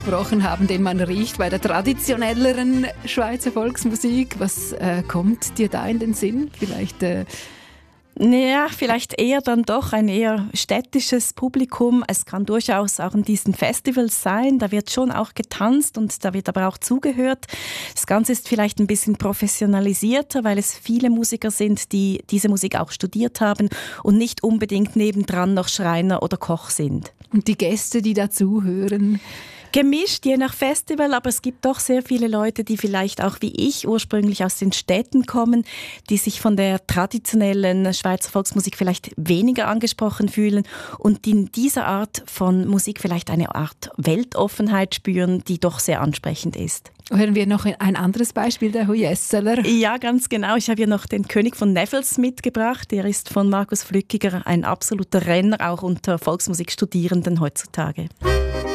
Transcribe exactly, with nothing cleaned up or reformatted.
angesprochen haben, den man riecht bei der traditionelleren Schweizer Volksmusik. Was äh, kommt dir da in den Sinn? Vielleicht... Äh Ja, vielleicht eher dann doch ein eher städtisches Publikum. Es kann durchaus auch in diesen Festivals sein. Da wird schon auch getanzt und da wird aber auch zugehört. Das Ganze ist vielleicht ein bisschen professionalisierter, weil es viele Musiker sind, die diese Musik auch studiert haben und nicht unbedingt nebendran noch Schreiner oder Koch sind. Und die Gäste, die dazuhören? Gemischt, je nach Festival, aber es gibt doch sehr viele Leute, die vielleicht auch wie ich ursprünglich aus den Städten kommen, die sich von der traditionellen Schweizer Volksmusik vielleicht weniger angesprochen fühlen und die in dieser Art von Musik vielleicht eine Art Weltoffenheit spüren, die doch sehr ansprechend ist. Hören wir noch ein anderes Beispiel der Hujesseler? Ja, ganz genau. Ich habe hier noch den König von Nevels mitgebracht. Der ist von Markus Flückiger ein absoluter Renner, auch unter Volksmusikstudierenden heutzutage.